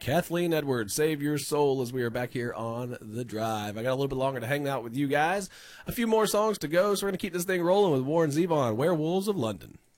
Kathleen Edwards, save your soul, as we are back here on The Drive. I got a little bit longer to hang out with you guys. A few more songs to go, so we're going to keep this thing rolling with Warren Zevon, Werewolves of London.